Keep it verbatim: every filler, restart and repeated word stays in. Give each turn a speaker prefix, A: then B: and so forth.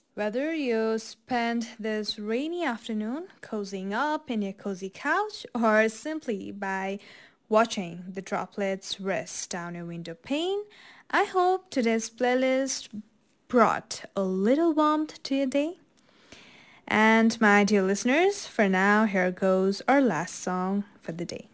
A: Whether you spend this rainy afternoon cozying up in your cozy couch or simply by watching the droplets rest down your window pane, I hope today's playlist brought a little warmth to your day. And my dear listeners, for now, here goes our last song for the day.